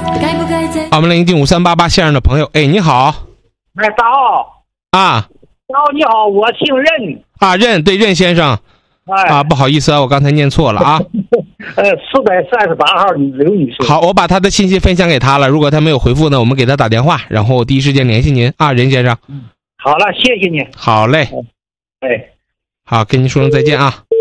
我们来进5388线上的朋友，哎，你好。 哎，大号啊。 大号你好，我姓任。 啊，对，任先生。 哎。 啊，不好意思啊，我刚才念错了啊。 438号刘女士。 好，我把他的信息分享给他了。如果他没有回复呢，我们给他打电话，然后第一时间联系您啊，任先生。 好了，谢谢你。 好嘞。 哎。 好，跟您说声再见啊。